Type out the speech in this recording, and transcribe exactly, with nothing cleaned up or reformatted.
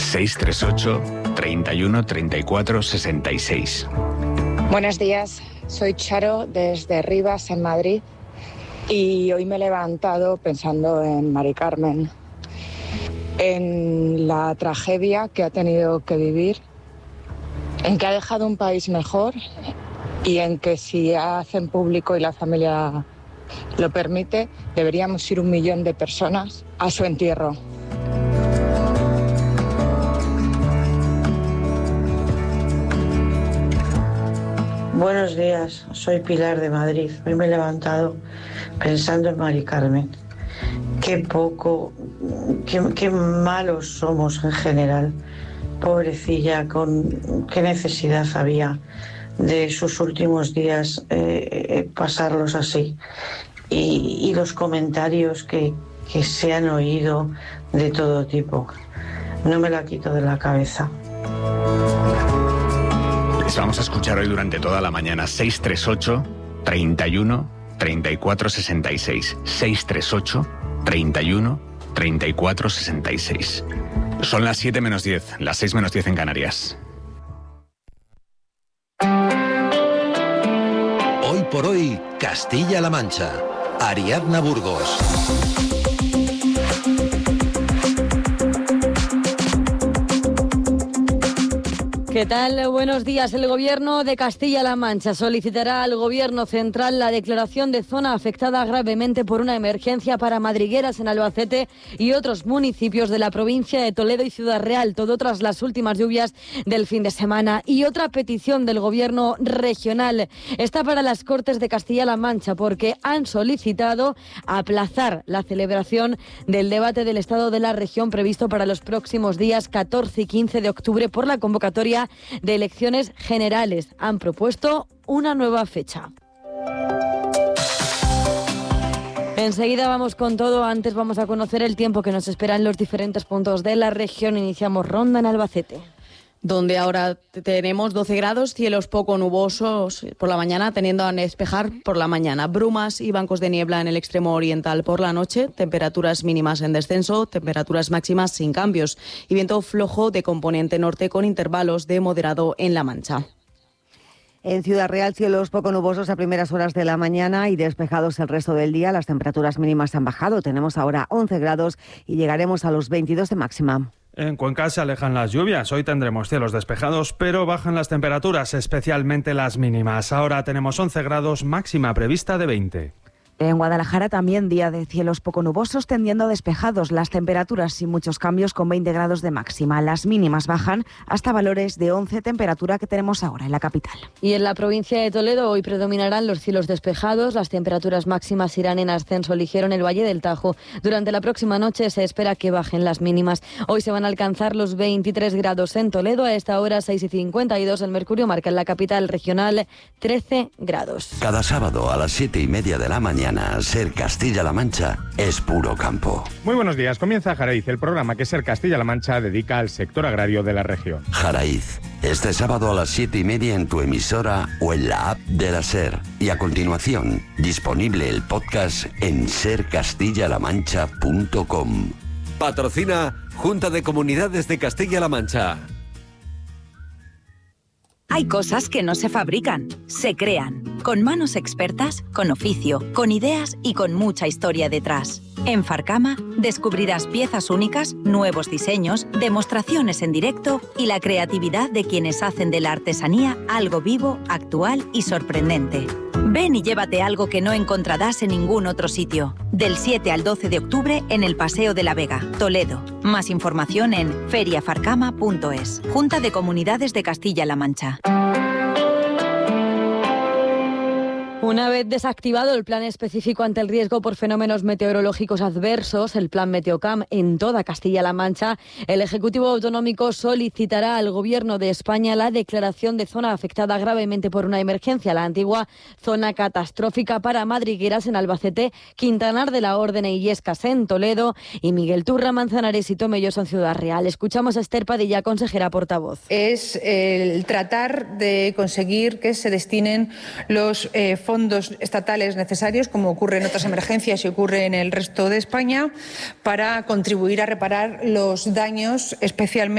seis tres ocho, treinta y uno, treinta y cuatro, sesenta y seis. Buenos días, soy Charo desde Rivas, en Madrid, y hoy me he levantado pensando en Mari Carmen, en la tragedia que ha tenido que vivir, en que ha dejado un país mejor y en que si hacen público y la familia lo permite, deberíamos ir un millón de personas a su entierro. Buenos días, soy Pilar de Madrid. Hoy me he levantado pensando en Mari Carmen. Qué poco, qué, qué malos somos en general. Pobrecilla, con qué necesidad había de sus últimos días eh, pasarlos así. Y, y los comentarios que, que se han oído de todo tipo. No me la quito de la cabeza. Les vamos a escuchar hoy durante toda la mañana. seis tres ocho, treinta y uno, treinta y cuatro, sesenta y seis. seis tres ocho, treinta y uno, treinta y cuatro, sesenta y seis. Son las siete menos diez, las seis menos diez en Canarias. Hoy por hoy, Castilla-La Mancha. Ariadna Burgos. ¿Qué tal? Buenos días. El Gobierno de Castilla-La Mancha solicitará al Gobierno central la declaración de zona afectada gravemente por una emergencia para madrigueras en Albacete y otros municipios de la provincia de Toledo y Ciudad Real, todo tras las últimas lluvias del fin de semana. Y otra petición del Gobierno regional está para las Cortes de Castilla-La Mancha, porque han solicitado aplazar la celebración del debate del Estado de la región previsto para los próximos días catorce y quince de octubre por la convocatoria de elecciones generales. Han propuesto una nueva fecha. Enseguida vamos con todo. Antes vamos a conocer el tiempo que nos espera en los diferentes puntos de la región. Iniciamos ronda en Albacete, donde ahora tenemos doce grados, cielos poco nubosos por la mañana, tendiendo a despejar por la mañana. Brumas y bancos de niebla en el extremo oriental por la noche, temperaturas mínimas en descenso, temperaturas máximas sin cambios y viento flojo de componente norte con intervalos de moderado en La Mancha. En Ciudad Real, cielos poco nubosos a primeras horas de la mañana y despejados el resto del día. Las temperaturas mínimas han bajado. Tenemos ahora once grados y llegaremos a los veintidós de máxima. En Cuenca se alejan las lluvias. Hoy tendremos cielos despejados, pero bajan las temperaturas, especialmente las mínimas. Ahora tenemos once grados, máxima prevista de veinte. En Guadalajara también día de cielos poco nubosos, tendiendo a despejados. Las temperaturas sin muchos cambios, con veinte grados de máxima. Las mínimas bajan hasta valores de once, temperatura que tenemos ahora en la capital. Y en la provincia de Toledo hoy predominarán los cielos despejados. Las temperaturas máximas irán en ascenso ligero en el Valle del Tajo. Durante la próxima noche se espera que bajen las mínimas. Hoy se van a alcanzar los veintitrés grados en Toledo. A esta hora seis y cincuenta y dos el mercurio marca en la capital regional trece grados. Cada sábado a las siete y media de la mañana, Ser Castilla-La Mancha es puro campo. Muy buenos días. Comienza Jaraiz, el programa que Ser Castilla-La Mancha dedica al sector agrario de la región. Jaraiz, este sábado a las siete y media en tu emisora o en la app de la Ser. Y a continuación, disponible el podcast en ser castilla la mancha punto com. Patrocina Junta de Comunidades de Castilla-La Mancha. Hay cosas que no se fabrican, se crean, con manos expertas, con oficio, con ideas y con mucha historia detrás. En Farcama descubrirás piezas únicas, nuevos diseños, demostraciones en directo y la creatividad de quienes hacen de la artesanía algo vivo, actual y sorprendente. Ven y llévate algo que no encontrarás en ningún otro sitio. Del siete al doce de octubre en el Paseo de la Vega, Toledo. Más información en feria farcama punto es. Junta de Comunidades de Castilla-La Mancha. Una vez desactivado el plan específico ante el riesgo por fenómenos meteorológicos adversos, el plan Meteocam en toda Castilla-La Mancha, el Ejecutivo Autonómico solicitará al Gobierno de España la declaración de zona afectada gravemente por una emergencia, la antigua zona catastrófica para madrigueras en Albacete, Quintanar de la Orden e Illescas en Toledo y Miguel Turra, Manzanares y Tomelloso en Ciudad Real. Escuchamos a Esther Padilla, consejera portavoz. Es el tratar de conseguir que se destinen los eh, fondos estatales necesarios, como ocurre en otras emergencias y ocurre en el resto de España, para contribuir a reparar los daños especialmente